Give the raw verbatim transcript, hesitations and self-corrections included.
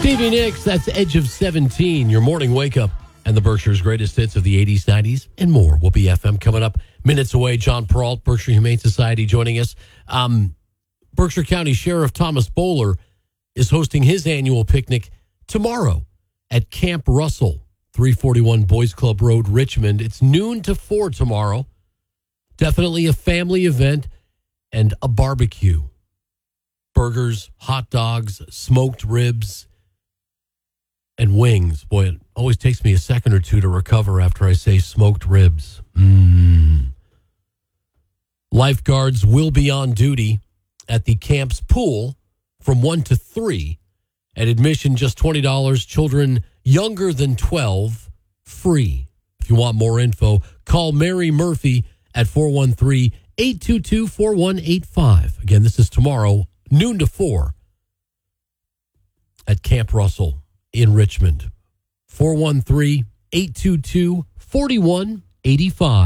Stevie Nicks, that's Edge of seventeen, your morning wake up, and the Berkshire's greatest hits of the eighties, nineties, and more will be F M coming up minutes away. John Peralt, Berkshire Humane Society, joining us. Um, Berkshire County Sheriff Thomas Bowler is hosting his annual picnic tomorrow at Camp Russell, three forty-one Boys Club Road, Richmond. It's noon to four tomorrow. Definitely a family event and a barbecue. Burgers, hot dogs, smoked ribs, and wings. Boy, it always takes me a second or two to recover after I say smoked ribs. Mmm. Lifeguards will be on duty at the camp's pool from one to three. At admission, just twenty dollars. Children younger than twelve, free. If you want more info, call Mary Murphy at four one three, eight two two, four one eight five. Again, this is tomorrow, noon to four, at Camp Russell in Richmond. four one three, eight two two, four one eight five.